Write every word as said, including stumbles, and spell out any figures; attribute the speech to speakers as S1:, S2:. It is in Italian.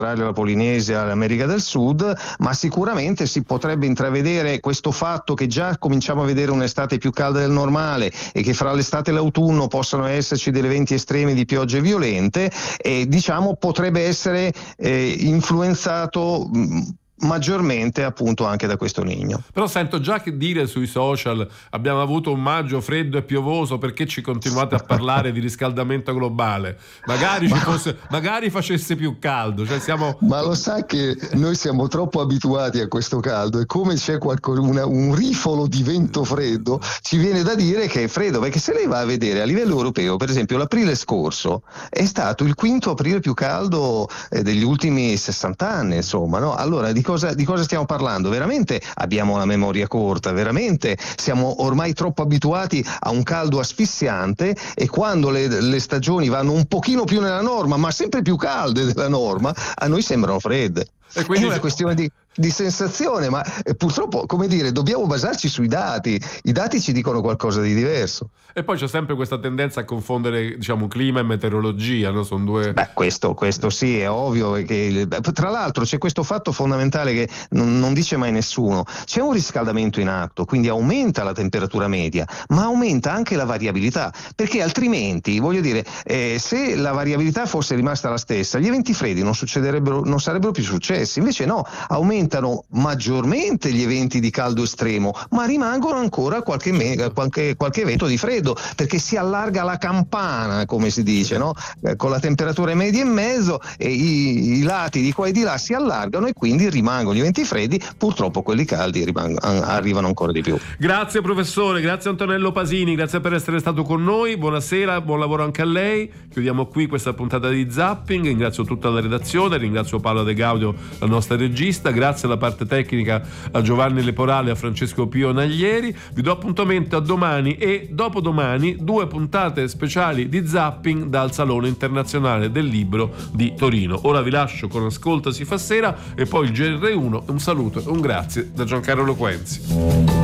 S1: la Polinesia, l'America del Sud, ma sicuramente si potrebbe intravedere questo fatto che già cominciamo a vedere un'estate più calda del normale e che fra l'estate e l'autunno possono esserci degli eventi estremi di piogge violente, e diciamo potrebbe essere eh, influenzato mh, maggiormente appunto anche da questo Niño.
S2: Però sento già che dire sui social: abbiamo avuto un maggio freddo e piovoso, perché ci continuate a parlare di riscaldamento globale? Magari ci fosse, magari facesse più caldo, cioè siamo...
S1: Ma lo sa che noi siamo troppo abituati a questo caldo, e come c'è qualco, una, un rifolo di vento freddo ci viene da dire che è freddo, perché se lei va a vedere a livello europeo, per esempio l'aprile scorso è stato il quinto aprile più caldo eh, degli ultimi sessanta anni, insomma, no? Allora di cosa, di cosa stiamo parlando? Veramente abbiamo la memoria corta, veramente siamo ormai troppo abituati a un caldo asfissiante, e quando le, le stagioni vanno un pochino più nella norma, ma sempre più calde della norma, a noi sembrano fredde.
S2: E quindi
S1: è una questione di, di sensazione, ma eh, purtroppo, come dire, dobbiamo basarci sui dati. I dati ci dicono qualcosa di diverso.
S2: E poi c'è sempre questa tendenza a confondere, diciamo, clima e meteorologia, no? Sono due...
S1: Beh, questo, questo sì, è ovvio che, tra l'altro c'è questo fatto fondamentale che non, non dice mai nessuno: c'è un riscaldamento in atto, quindi aumenta la temperatura media, ma aumenta anche la variabilità, perché altrimenti, voglio dire, eh, se la variabilità fosse rimasta la stessa, gli eventi freddi non succederebbero, non sarebbero più successi. Invece no, aumentano maggiormente gli eventi di caldo estremo, ma rimangono ancora qualche, mega, qualche, qualche evento di freddo, perché si allarga la campana, come si dice, no? Eh, con la temperatura media in mezzo, e i, i lati di qua e di là si allargano, e quindi rimangono gli eventi freddi. Purtroppo quelli caldi rimangono, arrivano ancora di più.
S2: Grazie professore, grazie Antonello Pasini, grazie per essere stato con noi, buonasera, buon lavoro anche a lei. Chiudiamo qui questa puntata di Zapping. Ringrazio tutta la redazione, ringrazio Paola De Gaudio, la nostra regista, grazie alla parte tecnica a Giovanni Leporale e a Francesco Pio Naglieri. Vi do appuntamento a domani e dopodomani, due puntate speciali di Zapping dal Salone Internazionale del Libro di Torino. Ora vi lascio con Ascolta si fa sera e poi il G R uno. Un saluto e un grazie da Giancarlo Loquenzi.